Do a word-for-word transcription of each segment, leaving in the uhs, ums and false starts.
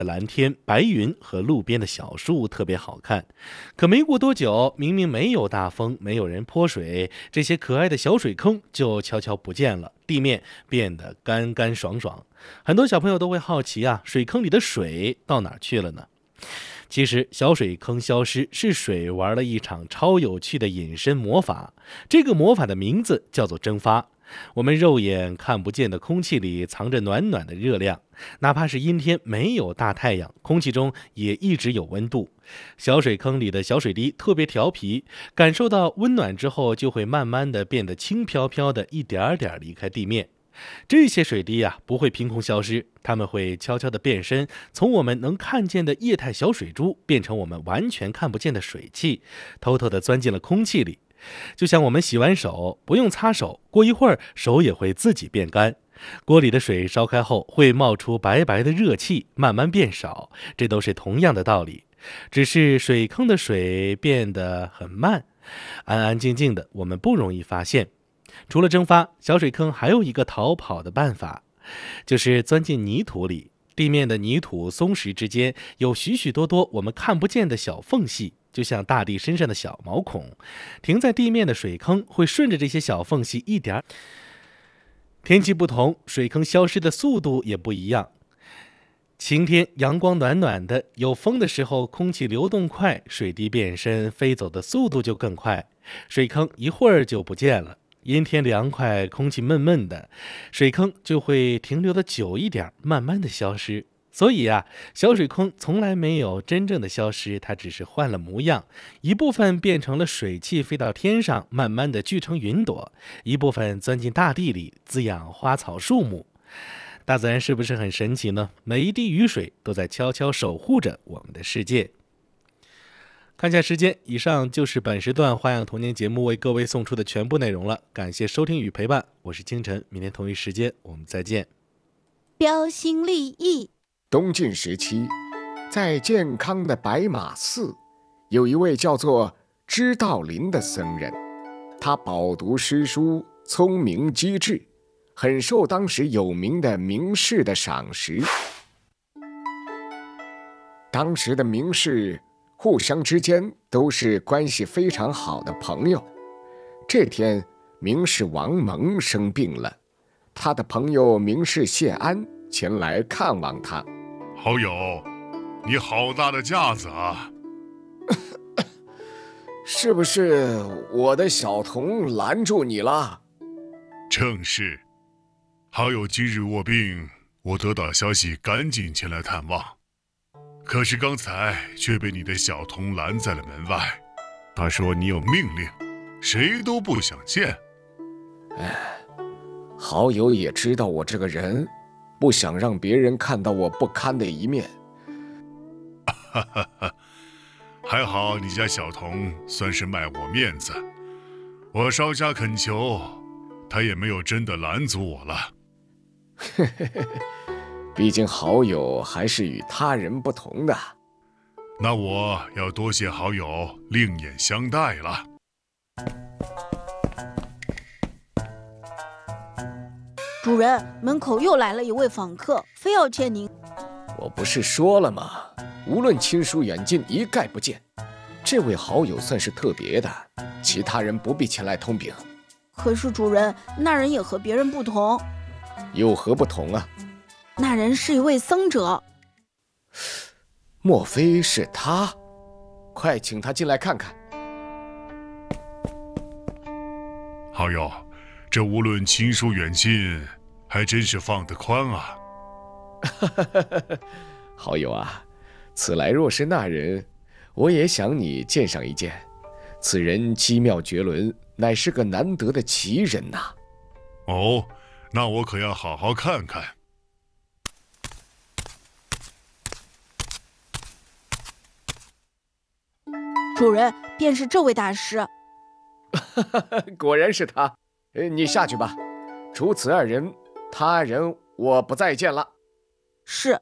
蓝天、白云和路边的小树特别好看。可没过多久，明明没有大风，没有人泼水，这些可爱的小水坑就悄悄不见了，地面变得干干爽爽。很多小朋友都会好奇啊，水坑里的水到哪儿去了呢？其实小水坑消失是水玩了一场超有趣的隐身魔法，这个魔法的名字叫做蒸发。我们肉眼看不见的空气里藏着暖暖的热量，哪怕是阴天没有大太阳，空气中也一直有温度。小水坑里的小水滴特别调皮，感受到温暖之后就会慢慢的变得轻飘飘的，一点点离开地面。这些水滴啊，不会凭空消失，它们会悄悄地变身，从我们能看见的液态小水珠变成我们完全看不见的水汽，偷偷地钻进了空气里。就像我们洗完手不用擦手，过一会儿手也会自己变干。锅里的水烧开后会冒出白白的热气，慢慢变少，这都是同样的道理，只是水坑的水变得很慢，安安静静的，我们不容易发现。除了蒸发，小水坑还有一个逃跑的办法，就是钻进泥土里。地面的泥土松石之间有许许多多我们看不见的小缝隙，就像大地身上的小毛孔。停在地面的水坑会顺着这些小缝隙一点。天气不同，水坑消失的速度也不一样。晴天阳光暖暖的，有风的时候空气流动快，水滴变身飞走的速度就更快，水坑一会儿就不见了。阴天凉快，空气闷闷的，水坑就会停留的久一点，慢慢的消失。所以啊，小水坑从来没有真正的消失，它只是换了模样，一部分变成了水汽飞到天上，慢慢的聚成云朵，一部分钻进大地里，滋养花草树木。大自然是不是很神奇呢？每一滴雨水都在悄悄守护着我们的世界。看下时间，以上就是本时段花样童年节目为各位送出的全部内容了，感谢收听与陪伴，我是清晨，明天同一时间我们再见。 标新立异。 东晋时期，在健康的白马寺，有一位叫做知道林的僧人，他饱读诗书，聪明机智，很受当时有名的名士的赏识。当时的名士互相之间都是关系非常好的朋友。这天，名士王蒙生病了，他的朋友名士谢安前来看望他。 好友，你好大的架子啊！ 是不是我的小童拦住你了？ 正是。好友今日卧病，我得到消息赶紧前来探望。可是刚才却被你的小童拦在了门外，他说你有命令，谁都不想见。 哎，好友也知道我这个人，不想让别人看到我不堪的一面。 哈哈哈，还好你家小童算是卖我面子，我稍加恳求，他也没有真的拦阻我了。 嘿嘿嘿。毕竟好友还是与他人不同的。 那我要多谢好友另眼相待了。 主人，门口又来了一位访客，非要见您。 我不是说了吗？无论亲疏远近，一概不见。这位好友算是特别的，其他人不必前来通禀。 可是主人，那人也和别人不同。 有何不同啊？ 那人是一位僧者。 莫非是他？快请他进来看看。 好友，这无论亲疏远近，还真是放得宽啊。 好友啊，此来若是那人，我也想你见上一见。此人机妙绝伦，乃是个难得的奇人呐、啊。 哦，那我可要好好看看。 主人，便是这位大师。 果然是他。你下去吧，除此二人，他人我不再见了。 是。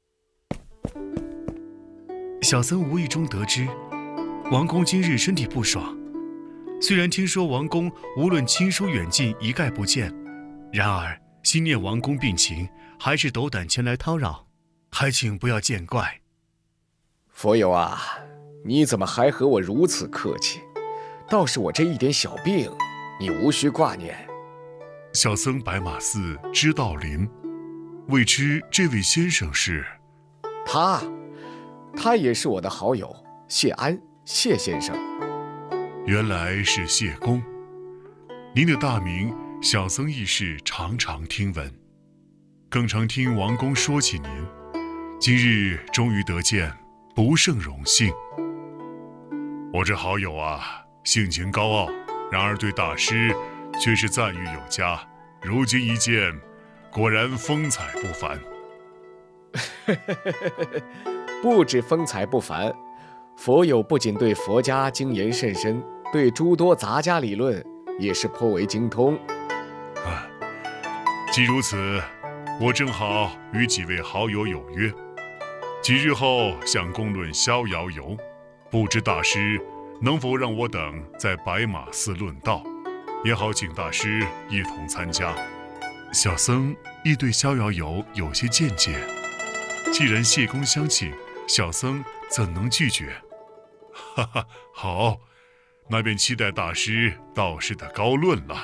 小僧无意中得知，王公今日身体不爽。虽然听说王公无论亲疏远近一概不见，然而心念王公病情，还是斗胆前来叨扰。 还请不要见怪。 佛友啊，你怎么还和我如此客气？倒是我这一点小病，你无需挂念。 小僧白马寺知道林，未知这位先生是？ 他，他也是我的好友谢安，谢先生。 原来是谢公，您的大名，小僧亦是常常听闻，更常听王公说起您。今日终于得见，不胜荣幸。我这好友啊，性情高傲，然而对大师却是赞誉有加。如今一见，果然风采不凡。 不止风采不凡，佛友不仅对佛家精研甚深，对诸多杂家理论也是颇为精通。 啊，既如此，我正好与几位好友有约，几日后想共论逍遥游，不知大师能否让我等在白马寺论道，也好请大师一同参加。小僧亦对逍遥游有些见解，既然谢公相请，小僧怎能拒绝？哈哈，好，那便期待大师道士的高论了。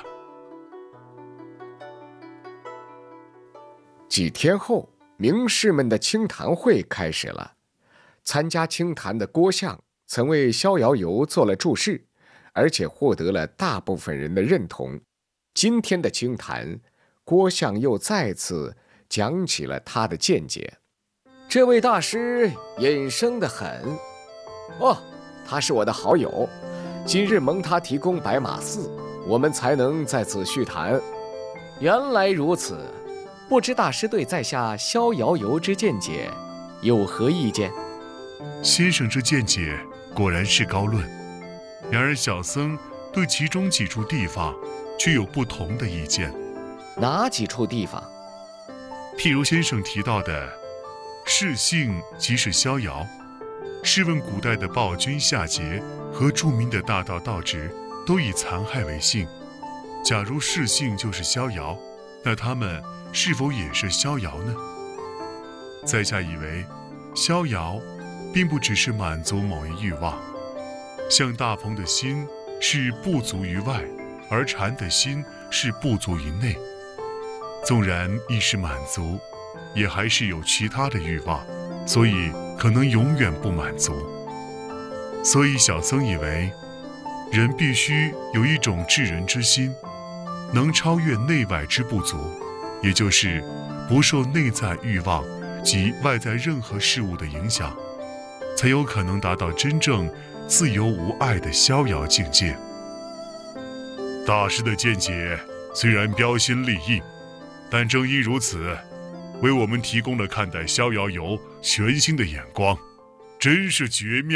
几天后，名士们的清谈会开始了。参加清谈的郭象曾为逍遥游做了注释，而且获得了大部分人的认同。今天的清谈，郭象又再次讲起了他的见解。这位大师隐生得很，哦，他是我的好友，今日蒙他提供白马寺，我们才能在此叙谈。原来如此，不知大师对在下逍遥游之见解有何意见？ 先生之见解果然是高论，然而小僧对其中几处地方却有不同的意见。 哪几处地方？ 譬如先生提到的士性即是逍遥，试问古代的暴君夏桀和著名的大道道直都以残害为性，假如士性就是逍遥，那他们是否也是逍遥呢？在下以为逍遥并不只是满足某一欲望，像大鹏的心是不足于外，而禅的心是不足于内，纵然一时满足，也还是有其他的欲望，所以可能永远不满足。所以小僧以为，人必须有一种治人之心，能超越内外之不足，也就是不受内在欲望及外在任何事物的影响，才有可能达到真正自由无碍的逍遥境界。大师的见解虽然标新立异，但正因如此，为我们提供了看待逍遥游全新的眼光，真是绝妙。